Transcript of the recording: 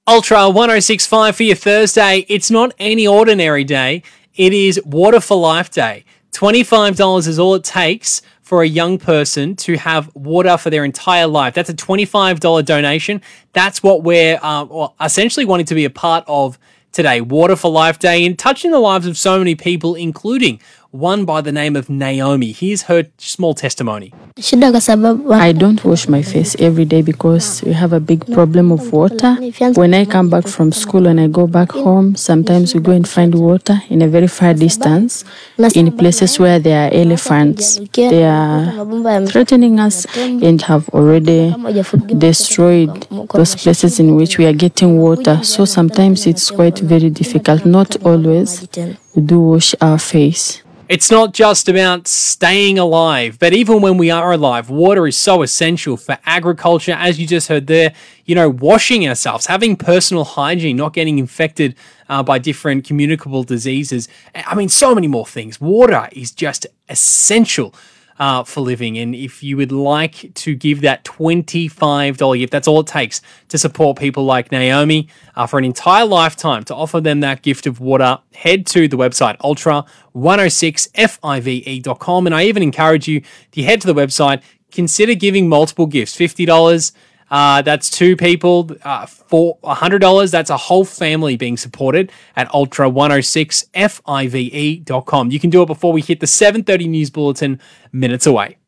Ultra 1065 for your Thursday. It's not any ordinary day. It is Water for Life Day. $25 is all it takes for a young person to have water for their entire life. That's a $25 donation. That's what we're essentially wanting to be a part of today. Water for Life Day, and touching the lives of so many people, including one by the name of Naomi. Here's her small testimony. I don't wash my face every day because we have a big problem of water. When I come back from school and I go back home, sometimes we go and find water in a very far distance, in places where there are elephants. They are threatening us and have already destroyed those places in which we are getting water. So sometimes it's quite very difficult. Not always we do wash our face. It's not just about staying alive, but even when we are alive, water is so essential for agriculture, as you just heard there, washing ourselves, having personal hygiene, not getting infected by different communicable diseases. I mean, so many more things. Water is just essential for living. And if you would like to give that $25 gift, that's all it takes to support people like Naomi for an entire lifetime, to offer them that gift of water, head to the website ultra106five.com. And I even encourage you, if you head to the website, consider giving multiple gifts. $50, that's two people. For $100, that's a whole family being supported at ultra106five.com. You can do it before we hit the 7:30 news bulletin, minutes away.